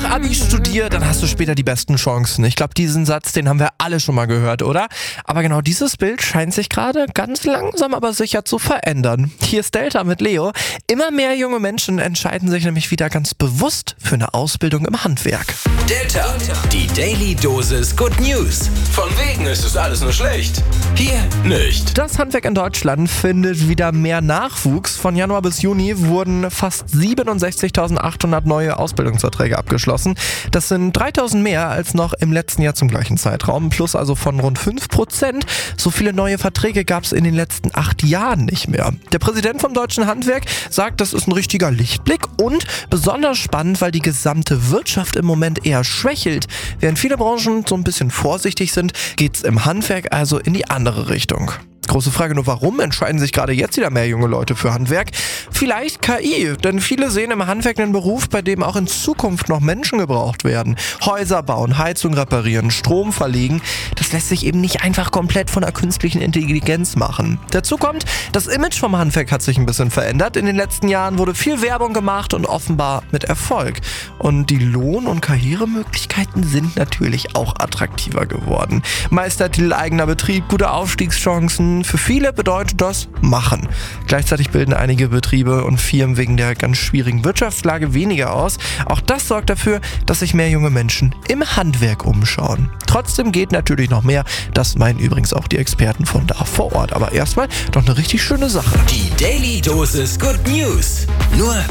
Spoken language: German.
Abi studier, dann hast du später die besten Chancen. Ich glaube, diesen Satz, den haben wir alle schon mal gehört, oder? Aber genau dieses Bild scheint sich gerade ganz langsam aber sicher zu verändern. Hier ist Delta mit Leo. Immer mehr junge Menschen entscheiden sich nämlich wieder ganz bewusst für eine Ausbildung im Handwerk. Delta, die Daily Dosis Good News. Von wegen ist es alles nur schlecht. Hier nicht. Das Handwerk in Deutschland findet wieder mehr Nachwuchs. Von Januar bis Juni wurden fast 67.800 neue Ausbildungsverträge abgeschlossen. Das sind 3.000 mehr als noch im letzten Jahr zum gleichen Zeitraum, plus also von rund 5%. So viele neue Verträge gab es in den letzten 8 Jahren nicht mehr. Der Präsident vom Deutschen Handwerk sagt, das ist ein richtiger Lichtblick und besonders spannend, weil die gesamte Wirtschaft im Moment eher schwächelt. Während viele Branchen so ein bisschen vorsichtig sind, geht es im Handwerk also in die andere Richtung. Große Frage nur, warum entscheiden sich gerade jetzt wieder mehr junge Leute für Handwerk? Vielleicht KI, denn viele sehen im Handwerk einen Beruf, bei dem auch in Zukunft noch Menschen gebraucht werden. Häuser bauen, Heizung reparieren, Strom verlegen, das lässt sich eben nicht einfach komplett von der künstlichen Intelligenz machen. Dazu kommt, das Image vom Handwerk hat sich ein bisschen verändert. In den letzten Jahren wurde viel Werbung gemacht und offenbar mit Erfolg. Und die Lohn- und Karrieremöglichkeiten sind natürlich auch attraktiver geworden. Meistertitel, eigener Betrieb, gute Aufstiegschancen. Für viele bedeutet das machen. Gleichzeitig bilden einige Betriebe und Firmen wegen der ganz schwierigen Wirtschaftslage weniger aus. Auch das sorgt dafür, dass sich mehr junge Menschen im Handwerk umschauen. Trotzdem geht natürlich noch mehr. Das meinen übrigens auch die Experten von da vor Ort. Aber erstmal doch eine richtig schöne Sache. Die Daily Dosis Good News. Nur